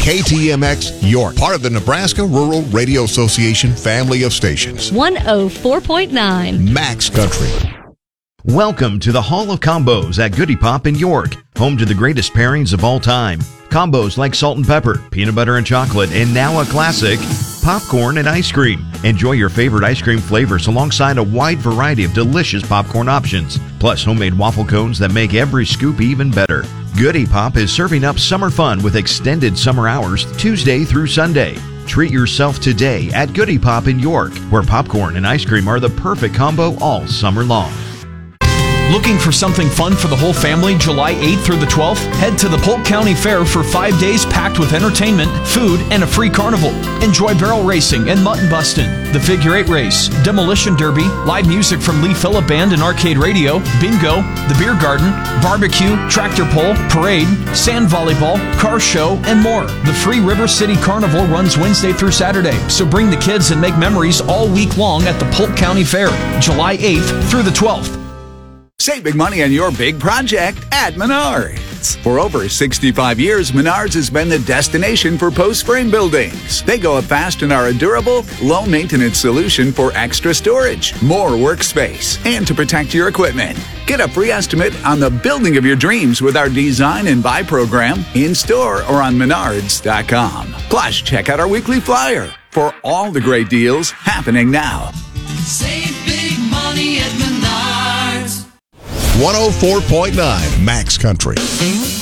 KTMX York, part of the Nebraska Rural Radio Association family of stations. 104.9 Max Country. Welcome to the Hall of Combos at Goody Pop in York, home to the greatest pairings of all time. Combos like salt and pepper, peanut butter and chocolate, and now a classic, popcorn and ice cream. Enjoy your favorite ice cream flavors alongside a wide variety of delicious popcorn options, plus homemade waffle cones that make every scoop even better. Goody Pop is serving up summer fun with extended summer hours Tuesday through Sunday. Treat yourself today at Goody Pop in York, where popcorn and ice cream are the perfect combo all summer long. Looking for something fun for the whole family July 8th through the 12th? Head to the Polk County Fair for 5 days packed with entertainment, food, and a free carnival. Enjoy barrel racing and mutton busting, the figure 8 race, demolition derby, live music from Lee Phillip Band and Arcade Radio, bingo, the beer garden, barbecue, tractor pull, parade, sand volleyball, car show, and more. The free River City Carnival runs Wednesday through Saturday, so bring the kids and make memories all week long at the Polk County Fair, July 8th through the 12th. Save big money on your big project at Menards. For over 65 years, Menards has been the destination for post-frame buildings. They go up fast and are a durable, low-maintenance solution for extra storage, more workspace, and to protect your equipment. Get a free estimate on the building of your dreams with our Design and Buy program in-store or on Menards.com. Plus, check out our weekly flyer for all the great deals happening now. Save big money at Menards. 104.9 Max Country.